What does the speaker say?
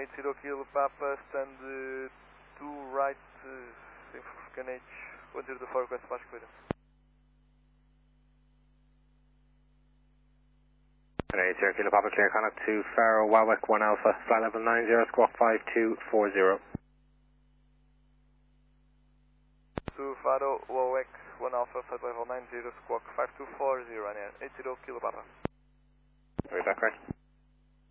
80 Kilo Papa, stand 2 right, Canage 1024, request flash clearance. Canage 0 Kilo Papa, clear contact to Faro, Warwick 1 Alpha, flight level 90, squawk 5240. To Faro, Warwick 1 Alpha, flight level 90, squawk 5240, and 80 Kilo Papa. Are we back right?